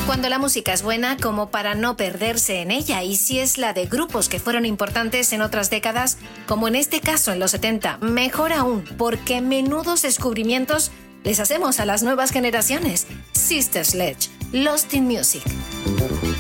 Cuando la música es buena, como para no perderse en ella, y si es la de grupos que fueron importantes en otras décadas, como en este caso en los 70, mejor aún, porque menudos descubrimientos les hacemos a las nuevas generaciones. Sister Sledge, Lost in Music.